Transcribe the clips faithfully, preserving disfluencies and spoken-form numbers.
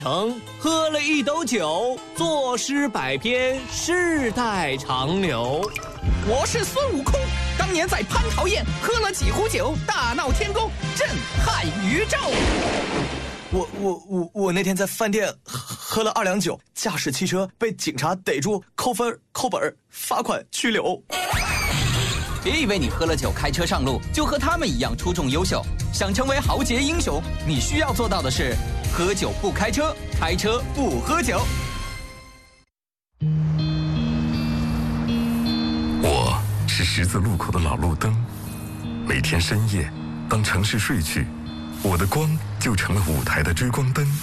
成喝了一斗酒，作诗百篇，世代长流。 我是孙悟空，当年在蟠桃宴喝了几壶酒，大闹天宫，震撼宇宙。 我我我我那天在饭店喝了二两酒，驾驶汽车被警察逮住，扣分、扣本、罚款、拘留。 别以为你喝了酒开车上路就和他们一样出众优秀，想成为豪杰英雄，你需要做到的是喝酒不开车，开车不喝酒。 我是十字路口的老路灯，每天深夜，当城市睡去，我的光就成了舞台的追光灯。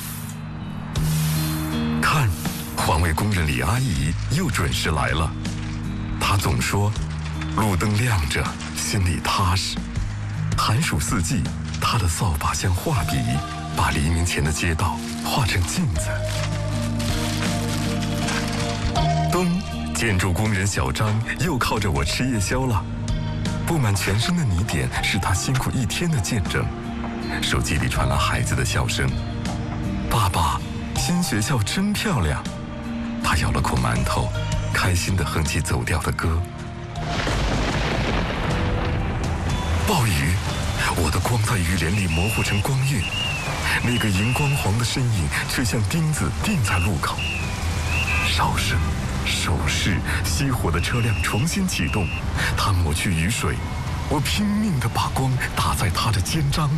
看，环卫工人李阿姨又准时来了。她总说，路灯亮着，心里踏实。寒暑四季，她的扫把像画笔，把黎明前的街道画成镜子。冬，建筑工人小张又靠着我吃夜宵了。布满全身的泥点是他辛苦一天的见证。手机里传来孩子的笑声：“爸爸，新学校真漂亮。”他咬了口馒头，开心地哼起走调的歌。暴雨，我的光在雨帘里模糊成光晕，那个荧光黄的身影却像钉子钉在路口。哨声、手势，熄火的车辆重新启动，他抹去雨水，我拼命地把光打在他的肩章。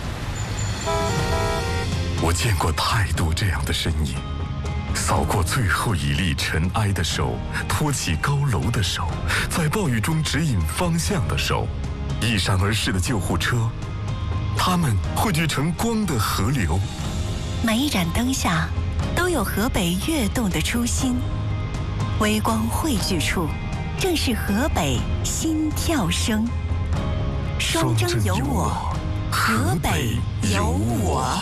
我见过太多这样的身影，扫过最后一粒尘埃的手，托起高楼的手，在暴雨中指引方向的手，一闪而逝的救护车，它们汇聚成光的河流。 每一盏灯下都有河北跃动的初心，微光汇聚处，正是河北心跳声。双征有我，河北有我。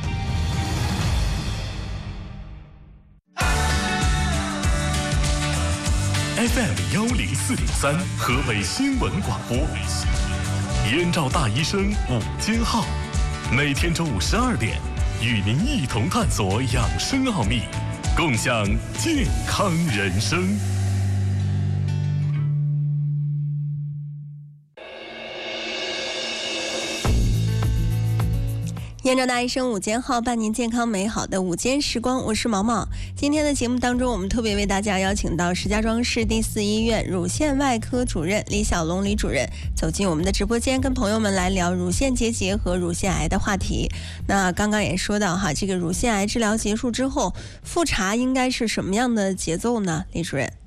F M 幺零四点三，河北新闻广播。燕赵大医生午间号，每天中午十二点，与您一同探索养生奥秘，共享健康人生。 燕赵大医生午间号，伴您健康美好的午间时光，我是毛毛。今天的节目当中，我们特别为大家邀请到石家庄市第四医院乳腺外科主任李小龙李主任走进我们的直播间，跟朋友们来聊乳腺结节和乳腺癌的话题。那刚刚也说到哈，这个乳腺癌治疗结束之后，复查应该是什么样的节奏呢？李主任？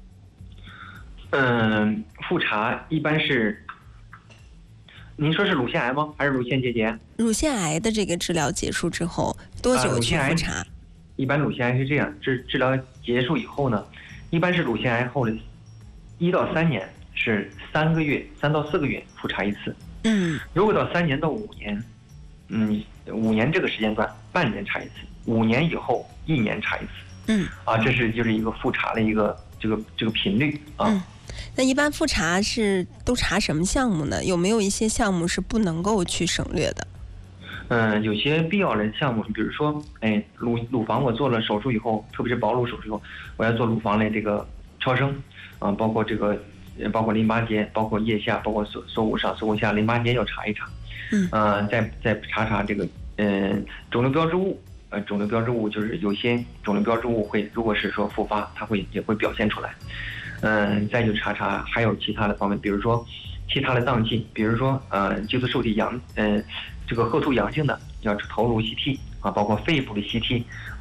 嗯，复查一般是。您说是乳腺癌吗？还是乳腺结节？ 乳腺癌的这个治疗结束之后多久去复查？ 呃、一般乳腺癌是这样，治治疗结束以后呢，一般是乳腺癌后的一到三年是三个月，三到四个月复查一次。 嗯， 如果到三年到五年，嗯，五年这个时间段半年查一次，五年以后一年查一次。 嗯， 啊，这是就是一个复查的一个这个这个频率啊。 嗯，那一般复查是都查什么项目呢？有没有一些项目是不能够去省略的？ 嗯，有些必要的项目，比如说，哎，乳乳房我做了手术以后，特别是保乳手术以后，我要做乳房的这个超声，啊，包括这个，包括淋巴结，包括腋下，包括锁锁骨上、锁骨下淋巴结要查一查。 嗯， 呃，再再查查这个，嗯、呃，肿瘤标志物。呃，肿瘤标志物就是有些肿瘤标志物会，如果是说复发，它会也会表现出来。嗯，再就查查还有其他的方面，比如说其他的脏器，比如说呃激素受体阳，呃这个赫突阳性的要投入 C T 啊，包括肺部的 C T。